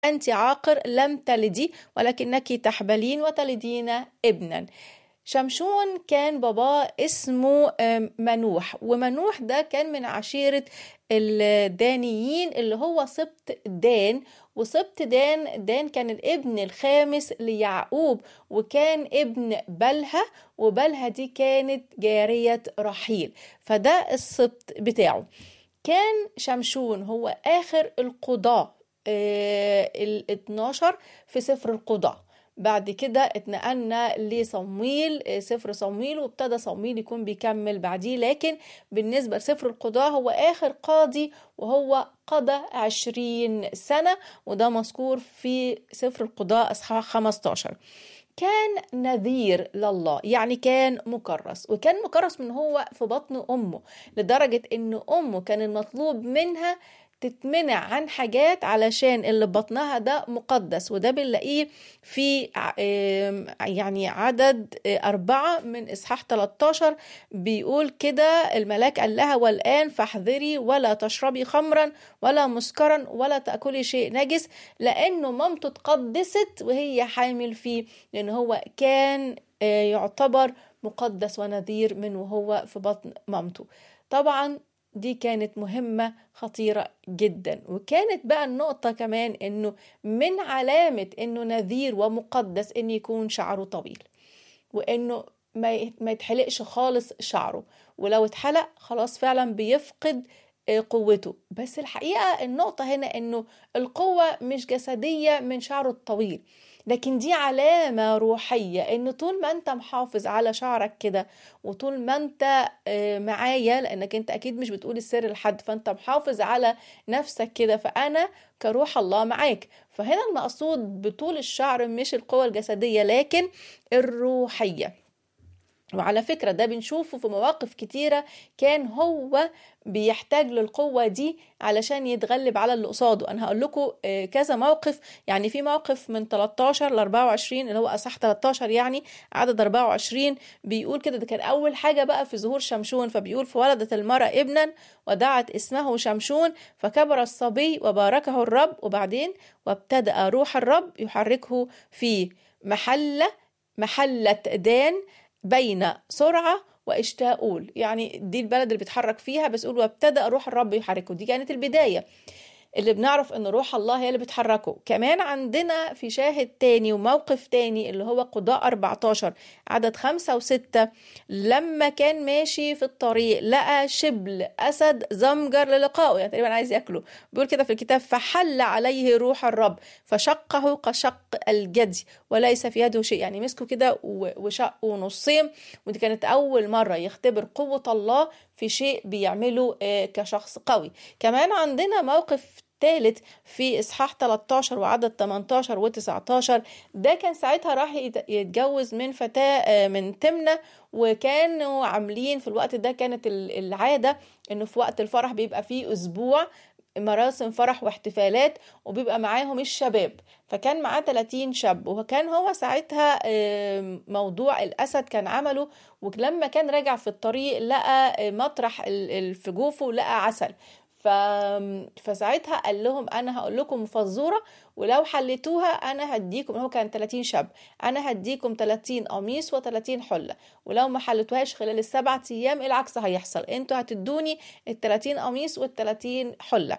أنت عاقر لم تلدي ولكنك تحبلين وتلدين ابنا. شمشون كان باباه اسمه منوح، ومنوح ده كان من عشيرة الدانيين اللي هو سبط دان. وسبط دان كان الابن الخامس ليعقوب، وكان ابن بلها، وبلها دي كانت جارية رحيل، فده السبط بتاعه. كان شمشون هو آخر القضاة ال 12 في سفر القضاء. بعد كده اتنقلنا لصمويل، سفر صمويل، وابتدى صمويل يكون بيكمل بعديه، لكن بالنسبة لسفر القضاء هو آخر قاضي، وهو قضى 20 سنة، وده مذكور في سفر القضاء أصحاح 15. كان نذير لله، يعني كان مكرس، وكان مكرس من هو في بطن أمه، لدرجة إن أمه كان المطلوب منها تتمنع عن حاجات علشان اللي بطنها ده مقدس. وده بنلاقيه في يعني عدد 4 من إصحاح 13 بيقول كده: الملاك قال لها: والآن فاحذري ولا تشربي خمرا ولا مسكرا ولا تأكلي شيء نجس، لأنه مامته اتقدست وهي حامل فيه، لأن هو كان يعتبر مقدس ونذير من وهو في بطن مامته. طبعا دي كانت مهمة خطيرة جدا. وكانت بقى النقطة كمان انه من علامة انه نذير ومقدس ان يكون شعره طويل، وانه ما يتحلقش خالص شعره، ولو اتحلق خلاص فعلا بيفقد قوته. بس الحقيقة النقطة هنا انه القوة مش جسدية من شعره الطويل، لكن دي علامة روحية، ان طول ما انت محافظ على شعرك كده، وطول ما انت معايا، لانك انت اكيد مش بتقول السر لحد، فانت محافظ على نفسك كده، فانا كروح الله معاك. فهنا المقصود بطول الشعر مش القوة الجسدية لكن الروحية. وعلى فكرة ده بنشوفه في مواقف كتيرة، كان هو بيحتاج للقوة دي علشان يتغلب على اللي قصاده. أنا هقول لكم كذا موقف. يعني في موقف من 13 ل 24 اللي هو أصح 13 يعني عدد 24 بيقول كده، ده كان أول حاجة بقى في ظهور شمشون. فبيقول: فولدت المرأة ابنا ودعت اسمه شمشون، فكبر الصبي وباركه الرب. وبعدين: وابتدأ روح الرب يحركه في محلة دان بين سرعة واشتاؤول. يعني دي البلد اللي بيتحرك فيها، بس يقول: وابتدأ روح الرب يحركه. دي كانت البداية اللي بنعرف ان روح الله هي اللي بتحركه. كمان عندنا في شاهد تاني وموقف تاني اللي هو قضاء 14 عدد 5 و6، لما كان ماشي في الطريق لقى شبل أسد زمجر للقائه، يعني تقريبا عايز يأكله. بيقول كده في الكتاب: فحل عليه روح الرب فشقه كشق الجدي وليس في يده شيء. يعني مسكه كده وشقه نصين. ودي كانت أول مرة يختبر قوة الله في شيء بيعمله كشخص قوي. كمان عندنا موقف ثالث في إصحاح 13 وعدد 18 و19. ده كان ساعتها راح يتجوز من فتاة من تمنة، وكانوا عاملين في الوقت ده، كانت العادة انه في وقت الفرح بيبقى فيه اسبوع مراسم فرح واحتفالات، وبيبقى معاهم الشباب. فكان معاه 30 شاب، وكان هو ساعتها موضوع الأسد كان عمله. ولما كان راجع في الطريق لقى مطرح في جوفه لقى عسل. فساعتها قال لهم: انا هقول لكم فزوره، ولو حليتوها انا هديكم. هو كان 30 شاب، انا هديكم 30 قميص و30 حله، ولو ما حلتوهاش خلال ال7 ايام العكس هيحصل، انتوا هتدوني ال30 قميص وال30 حله.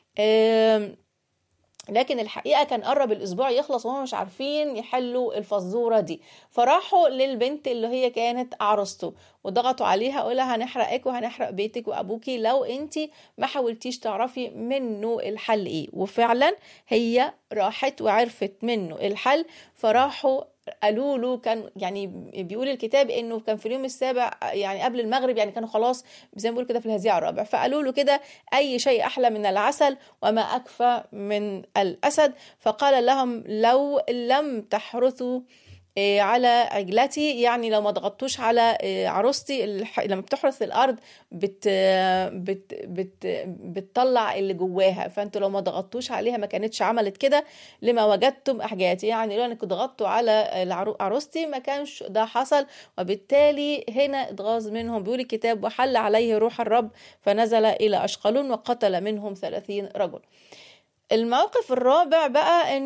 لكن الحقيقة كان قرب الأسبوع يخلص وهم مش عارفين يحلوا الفزورة دي. فراحوا للبنت اللي هي كانت عروسته وضغطوا عليها، قولها: هنحرقك وهنحرق بيتك وأبوكي لو انتي ما حاولتيش تعرفي منه الحل ايه. وفعلا هي راحت وعرفت منه الحل. فراحوا قالوا له، كان يعني بيقول الكتاب انه كان في اليوم السابع يعني قبل المغرب، يعني كانوا خلاص زي ما بيقولوا كده في الهزيع الرابع. فقالوا له كده: اي شيء احلى من العسل وما اكفى من الاسد. فقال لهم: لو لم تحرثوا على عجلتي، يعني لو ما ضغطوش على عروستي، لما بتحرث الارض بتطلع اللي جواها، فانتوا لو ما ضغطوش عليها ما كانتش عملت كده. لما وجدتم احجاتي، يعني لو انكم ضغطتوا على عروستي ما كانش ده حصل. وبالتالي هنا اتغاظ منهم. بيقول الكتاب: وحل عليه روح الرب فنزل الى اشقلون وقتل منهم 30 رجل. الموقف الرابع بقى